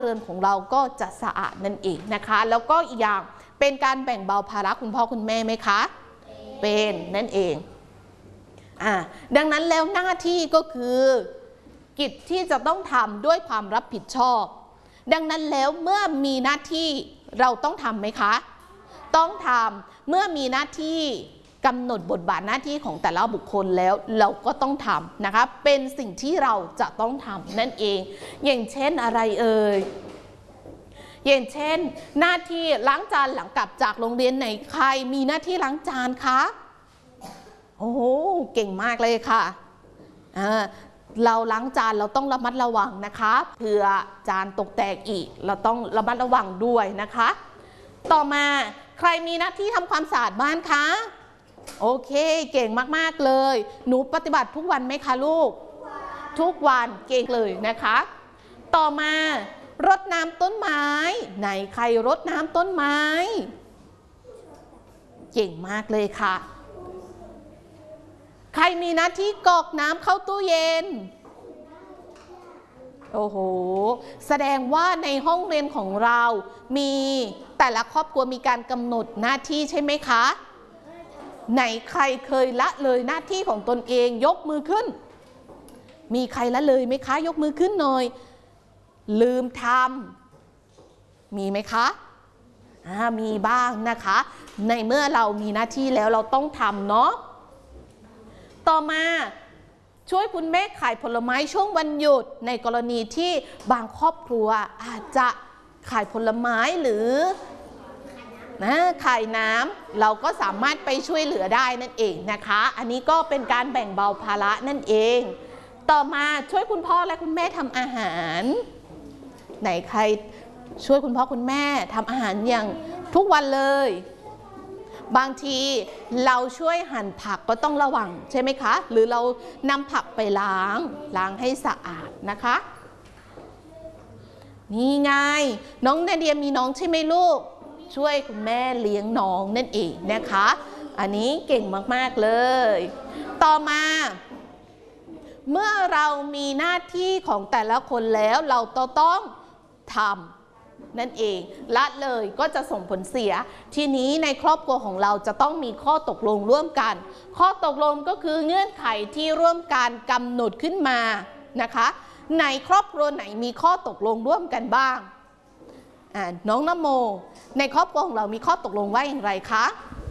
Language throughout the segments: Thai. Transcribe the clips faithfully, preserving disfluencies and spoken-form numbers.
เรือนของเราก็จะสะอาดนั่นเองนะคะแล้วก็อีกอย่างเป็นการแบ่งเบาภาระคุณพ่อคุณแม่ไหมคะเป็นนั่นเองอ่าดังนั้นแล้วหน้าที่ก็คือกิจที่จะต้องทำด้วยความรับผิดชอบดังนั้นแล้วเมื่อมีหน้าที่เราต้องทำไหมคะต้องทำเมื่อมีหน้าที่กำหนดบทบาทหน้าที่ของแต่ละบุคคลแล้วเราก็ต้องทำนะคะเป็นสิ่งที่เราจะต้องทำนั่นเองอย่างเช่นอะไรเอ่ยอย่างเช่นหน้าที่ล้างจานหลังกลับจากโรงเรียนไหนใครมีหน้าที่ล้างจานคะโอ้โหเก่งมากเลยค่ะอ่าเราล้างจานเราต้องระมัดระวังนะคะเผื่อจานตกแตกอีกเราต้องระมัดระวังด้วยนะคะต่อมาใครมีหน้าที่ทำความสะอาดบ้านคะโอเคเก่งมากๆเลยหนูปฏิบัติทุกวันไหมคะลูกทุกวันเก่งเลยนะคะต่อมารดน้ำต้นไม้ไหนใครรดน้ำต้นไม้เก่งมากเลยค่ะใครมีหน้าที่กรอกน้ำเข้าตู้เย็นโอ้โหแสดงว่าในห้องเรียนของเรามีแต่ละครอบครัวมีการกำหนดหน้าที่ใช่ไหมคะไหนใครเคยละเลยหน้าที่ของตนเองยกมือขึ้นมีใครละเลยไหมคะยกมือขึ้นหน่อยลืมทำมีไหมคะอ่ามีบ้างนะคะในเมื่อเรามีหน้าที่แล้วเราต้องทำเนาะต่อมาช่วยคุณแม่ขายผลไม้ช่วงวันหยุดในกรณีที่บางครอบครัวอาจจะขายผลไม้หรือนะขายน้ำเราก็สามารถไปช่วยเหลือได้นั่นเองนะคะอันนี้ก็เป็นการแบ่งเบาภาระนั่นเองต่อมาช่วยคุณพ่อและคุณแม่ทำอาหารไหนใครช่วยคุณพ่อคุณแม่ทำอาหารอย่างทุกวันเลยบางทีเราช่วยหั่นผักก็ต้องระวังใช่ไหมคะหรือเรานำผักไปล้างล้างให้สะอาดนะคะนี่ไงน้องนาเดียมีน้องใช่ไหมลูกช่วยคุณแม่เลี้ยงน้องนั่นเองนะคะอันนี้เก่งมากๆเลยต่อมาเมื่อเรามีหน้าที่ของแต่ละคนแล้วเราต้องทำนั่นเองละเลยก็จะส่งผลเสียทีนี้ในครอบครัวของเราจะต้องมีข้อตกลงร่วมกันข้อตกลงก็คือเงื่อนไขที่ร่วมกันกำหนดขึ้นมานะคะในครอบครัวไหนมีข้อตกลงร่วมกันบ้างอ่าน้องนโมในครอบครัวของเรามีข้อตกลงว่าอย่างไรคะ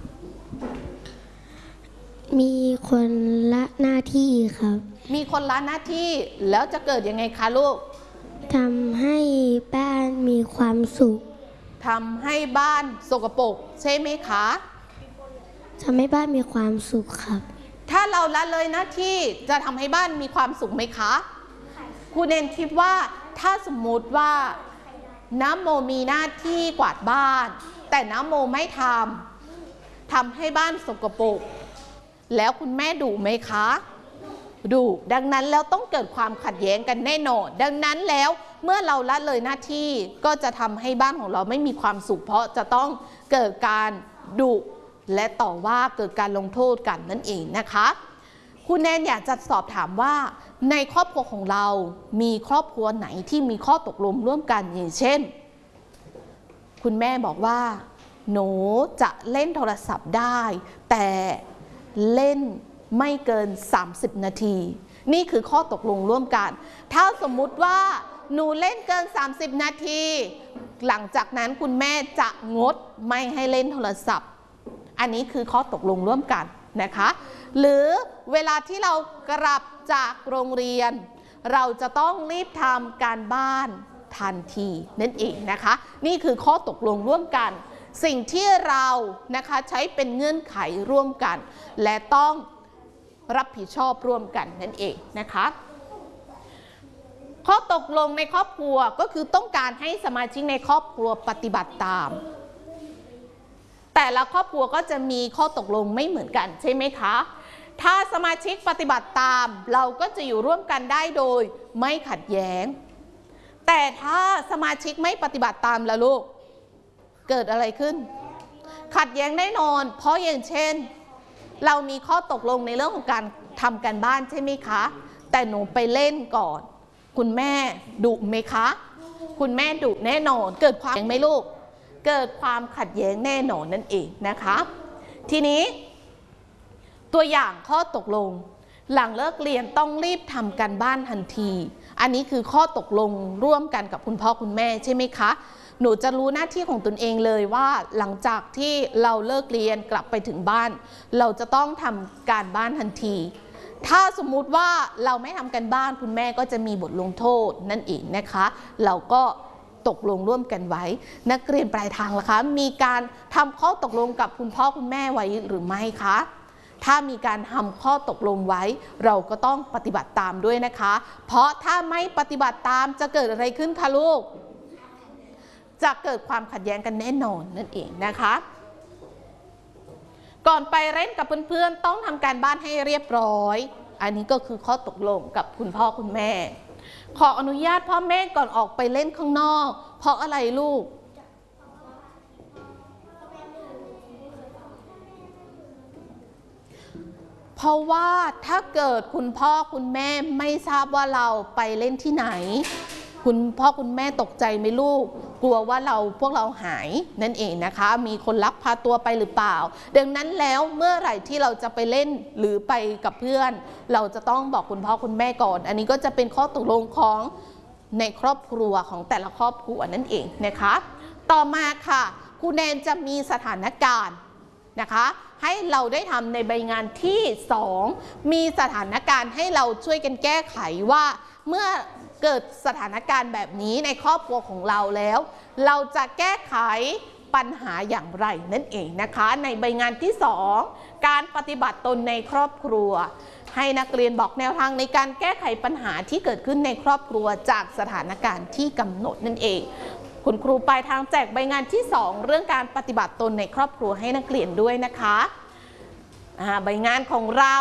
มีคนละหน้าที่ครับมีคนละหน้าที่แล้วจะเกิดยังไงคะลูกทำให้บ้านมีความสุขทำให้บ้านสกปรกใช่ไหมคะทำให้บ้านมีความสุขครับถ้าเราละเลยหน้าที่จะทำให้บ้านมีความสุขไหมคะครูเนนคิดว่าถ้าสมมุติว่าน้ำโมมีหน้าที่กวาดบ้านแต่น้ำโมไม่ทำทำให้บ้านสกปรกแล้วคุณแม่ดุไหมคะดุดังนั้นแล้วต้องเกิดความขัดแย้งกันแน่นอนดังนั้นแล้วเมื่อเราละเลยหน้าที่ก็จะทำให้บ้านของเราไม่มีความสุขเพราะจะต้องเกิดการดุและต่อว่าเกิดการลงโทษกันนั่นเองนะคะคุณแนนอยากจะสอบถามว่าในครอบครัวของเรามีครอบครัวไหนที่มีข้อตกลงร่วมกันอย่างเช่นคุณแม่บอกว่าหนูจะเล่นโทรศัพท์ได้แต่เล่นไม่เกินสามสิบนาทีนี่คือข้อตกลงร่วมกันถ้าสมมุติว่าหนูเล่นเกินสามสิบนาทีหลังจากนั้นคุณแม่จะงดไม่ให้เล่นโทรศัพท์อันนี้คือข้อตกลงร่วมกันนะคะหรือเวลาที่เรากลับจากโรงเรียนเราจะต้องรีบทำการบ้านทันทีนั่นเองนะคะนี่คือข้อตกลงร่วมกันสิ่งที่เรานะคะใช้เป็นเงื่อนไขร่วมกันและต้องรับผิดชอบร่วมกันนั่นเองนะคะข้อตกลงในครอบครัวก็คือต้องการให้สมาชิกในครอบครัวปฏิบัติตามแต่ละครอบครัวก็จะมีข้อตกลงไม่เหมือนกันใช่ไหมคะถ้าสมาชิกปฏิบัติตามเราก็จะอยู่ร่วมกันได้โดยไม่ขัดแย้งแต่ถ้าสมาชิกไม่ปฏิบัติตามล่ะลูกเกิดอะไรขึ้นขัดแย้งแน่นอนเพราะอย่างเช่นเรามีข้อตกลงในเรื่องของการทำการบ้านใช่ไหมคะแต่หนูไปเล่นก่อนคุณแม่ดุไหมคะคุณแม่ดุแน่นอนเกิดความแย้งไหมลูกเกิดความขัดแย้งแน่นอนนั่นเองนะคะทีนี้ตัวอย่างข้อตกลงหลังเลิกเรียนต้องรีบทำการบ้านทันทีอันนี้คือข้อตกลงร่วมกันกับคุณพ่อคุณแม่ใช่ไหมคะหนูจะรู้หน้าที่ของตนเองเลยว่าหลังจากที่เราเลิกเรียนกลับไปถึงบ้านเราจะต้องทำการบ้านทันทีถ้าสมมุติว่าเราไม่ทำการบ้านคุณแม่ก็จะมีบทลงโทษนั่นเองนะคะเราก็ตกลงร่วมกันไว้นักเรียนปลายทางล่ะคะมีการทำข้อตกลงกับคุณพ่อคุณแม่ไว้หรือไม่คะถ้ามีการทำข้อตกลงไว้เราก็ต้องปฏิบัติตามด้วยนะคะเพราะถ้าไม่ปฏิบัติตามจะเกิดอะไรขึ้นคะลูกจะเกิดความขัดแย้งกันแน่นอนนั่นเองนะคะก่อนไปเล่นกับเพื่อนๆต้องทำการบ้านให้เรียบร้อยอันนี้ก็คือข้อตกลงกับคุณพ่อคุณแม่ขออนุญาตพ่อแม่ก่อนออกไปเล่นข้างนอกเพราะอะไรลูกเพราะว่าถ้าเกิดคุณพ่อคุณแม่ไม่ทราบว่าเราไปเล่นที่ไหนคุณพ่อคุณแม่ตกใจไหมลูกกลัวว่าเราพวกเราหายนั่นเองนะคะมีคนลักพาตัวไปหรือเปล่าดังนั้นแล้วเมื่อไหร่ที่เราจะไปเล่นหรือไปกับเพื่อนเราจะต้องบอกคุณพ่อคุณแม่ก่อนอันนี้ก็จะเป็นข้อตกลงของในครอบครัวของแต่ละครอบครัวนั่นเองนะคะต่อมาค่ะครูแนนจะมีสถานการณ์นะคะให้เราได้ทำในใบงานที่สองมีสถานการณ์ให้เราช่วยกันแก้ไขว่าเมื่อเกิดสถานการณ์แบบนี้ในครอบครัวของเราแล้วเราจะแก้ไขปัญหาอย่างไรนั่นเองนะคะในใบงานที่สองการปฏิบัติตนในครอบครัวให้นักเรียนบอกแนวทางในการแก้ไขปัญหาที่เกิดขึ้นในครอบครัวจากสถานการณ์ที่กำหนดนั่นเองคุณครูปลายทางแจกใบงานที่สองเรื่องการปฏิบัติตนในครอบครัวให้นักเรียนด้วยนะคะใบงานของเรา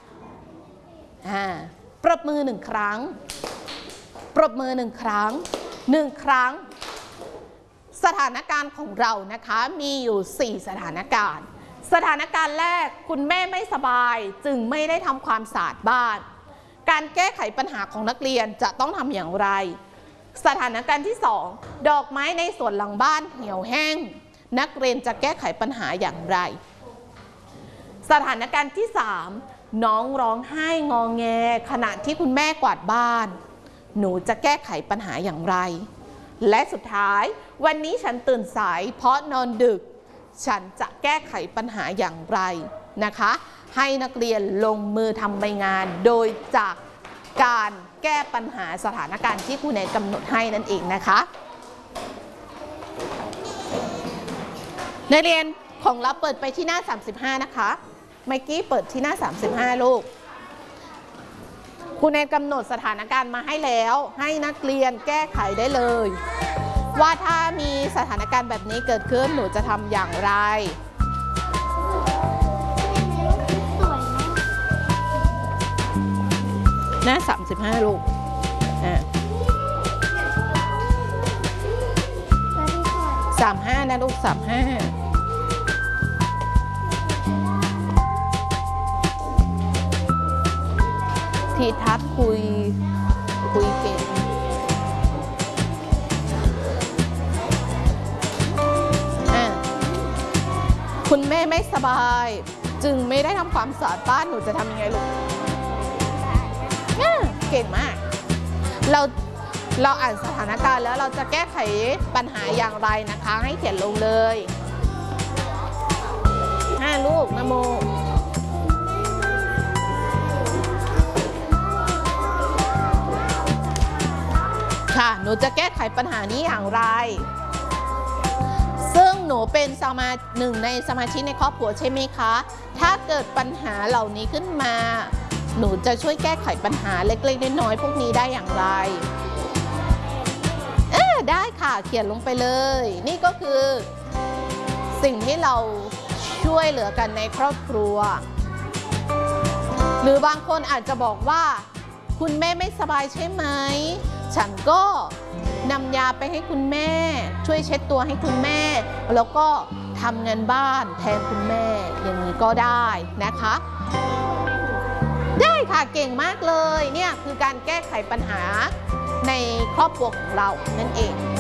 ปรบมือหนึ่งครั้งปรบมือหนึ่งครั้งหนึ่งครั้งสถานการณ์ของเรานะคะมีอยู่สี่สถานการณ์สถานการณ์แรกคุณแม่ไม่สบายจึงไม่ได้ทำความสะอาดบ้านการแก้ไขปัญหาของนักเรียนจะต้องทำอย่างไรสถานการณ์ที่สองดอกไม้ในสวนหลังบ้านเหี่ยวแห้งนักเรียนจะแก้ไขปัญหาอย่างไรสถานการณ์ที่สามน้องร้องไห้งอแงขณะที่คุณแม่กวาดบ้านหนูจะแก้ไขปัญหาอย่างไรและสุดท้ายวันนี้ฉันตื่นสายเพราะนอนดึกฉันจะแก้ไขปัญหาอย่างไรนะคะให้นักเรียนลงมือทำใบงานโดยจากการแก้ปัญหาสถานการณ์ที่ครูแนนกำหนดให้นั่นเองนะคะนักเรียนของเราเปิดไปที่หน้าสามสิบห้านะคะไมค์กี้เปิดที่หน้าสามสิบห้าลูกครูแนนกำหนดสถานการณ์มาให้แล้วให้นักเรียนแก้ไขได้เลยว่าถ้ามีสถานการณ์แบบนี้เกิดขึ้นหนูจะทำอย่างไรหน้าสามสิบห้าลูกสามห้านะลูกสามห้าทีทัศน์คุยคุยเก่งคุณแม่ไม่สบายจึงไม่ได้ทำความสะอาดบ้านหนูจะทำยังไงลูกเก่งมากเราเราอ่านสถานการณ์แล้วเราจะแก้ไขปัญหาอย่างไรนะคะให้เขียนลงเลยห้าลูกนะโมค่ะหนูจะแก้ไขปัญหานี้อย่างไรซึ่งหนูเป็นสมาหนึ่งในสมาชิกในครอบครัวใช่ไหมคะถ้าเกิดปัญหาเหล่านี้ขึ้นมาหนูจะช่วยแก้ไขปัญหาเล็กๆน้อยๆพวกนี้ได้อย่างไรเออได้ค่ะเขียนลงไปเลยนี่ก็คือสิ่งที่เราช่วยเหลือกันในครอบครัวหรือบางคนอาจจะบอกว่าคุณแม่ไม่สบายใช่ไหมฉันก็นำยาไปให้คุณแม่ช่วยเช็ดตัวให้คุณแม่แล้วก็ทำงานบ้านแทนคุณแม่อย่างนี้ก็ได้นะคะได้ค่ะเก่งมากเลยเนี่ยคือการแก้ไขปัญหาในครอบครัวของเรานั่นเอง